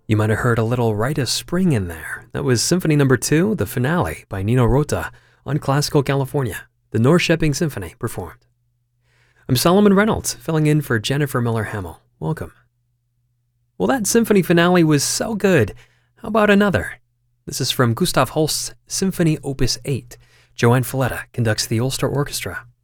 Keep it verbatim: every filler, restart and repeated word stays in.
You might have heard a little Rite of Spring in there. That was Symphony Number two, the finale by Nino Rota on Classical California, the Norrköping Symphony performed. I'm Solomon Reynolds, filling in for Jennifer Miller-Hamill. Welcome. Well, that symphony finale was so good. How about another? This is from Gustav Holst's Symphony Opus eight. Joanne Falletta conducts the Ulster Orchestra.